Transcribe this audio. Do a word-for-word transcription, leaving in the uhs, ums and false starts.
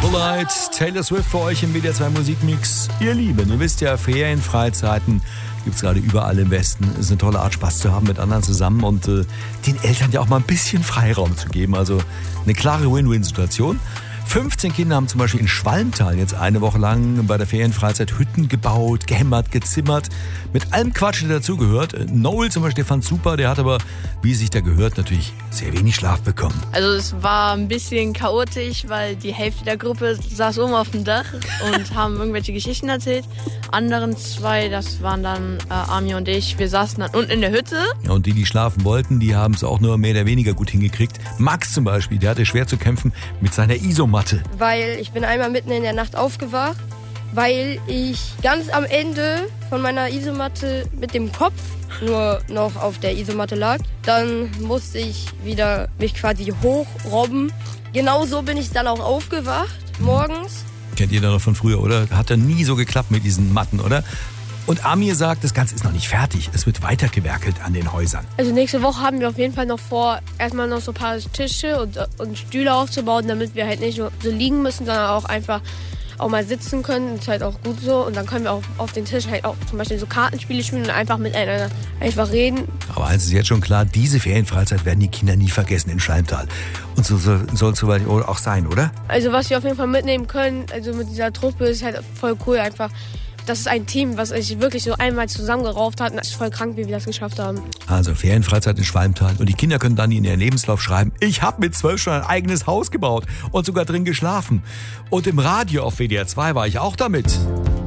Polite, Taylor Swift für euch im W D R zwei Musikmix. Ihr Lieben, ihr wisst ja, Ferienfreizeiten gibt es gerade überall im Westen. Es ist eine tolle Art, Spaß zu haben mit anderen zusammen und äh, den Eltern ja auch mal ein bisschen Freiraum zu geben. Also eine klare Win-Win-Situation. fünfzehn Kinder haben zum Beispiel in Schwalmtal jetzt eine Woche lang bei der Ferienfreizeit Hütten gebaut, gehämmert, gezimmert. Mit allem Quatsch, der dazugehört. Noel zum Beispiel, der fand super, der hat aber, wie es sich da gehört, natürlich sehr wenig Schlaf bekommen. Also es war ein bisschen chaotisch, weil die Hälfte der Gruppe saß oben auf dem Dach und haben irgendwelche Geschichten erzählt. Anderen zwei, das waren dann äh, Ami und ich, wir saßen dann unten in der Hütte. Ja, und die, die schlafen wollten, die haben es auch nur mehr oder weniger gut hingekriegt. Max zum Beispiel, der hatte schwer zu kämpfen mit seiner Isomatte. Weil ich bin einmal mitten in der Nacht aufgewacht, weil ich ganz am Ende von meiner Isomatte mit dem Kopf nur noch auf der Isomatte lag. Dann musste ich wieder mich quasi hochrobben. Genau so bin ich dann auch aufgewacht morgens. Kennt ihr da noch von früher, oder? Hat ja nie so geklappt mit diesen Matten, oder? Und Amir sagt, das Ganze ist noch nicht fertig. Es wird weitergewerkelt an den Häusern. Also nächste Woche haben wir auf jeden Fall noch vor, erstmal noch so ein paar Tische und, und Stühle aufzubauen, damit wir halt nicht nur so liegen müssen, sondern auch einfach auch mal sitzen können. Das ist halt auch gut so. Und dann können wir auch auf den Tisch halt auch zum Beispiel so Kartenspiele spielen und einfach miteinander einfach reden. Aber eins ist jetzt schon klar, diese Ferienfreizeit werden die Kinder nie vergessen in Schwalmtal. Und so soll es soweit auch sein, oder? Also was wir auf jeden Fall mitnehmen können, also mit dieser Truppe, ist halt voll cool einfach. Das ist ein Team, was sich wirklich so einmal zusammengerauft hat. Und das ist voll krank, wie wir das geschafft haben. Also Ferienfreizeit in Schwalmtal. Und die Kinder können dann in ihren Lebenslauf schreiben, ich habe mit zwölf schon ein eigenes Haus gebaut und sogar drin geschlafen. Und im Radio auf W D R zwei war ich auch damit.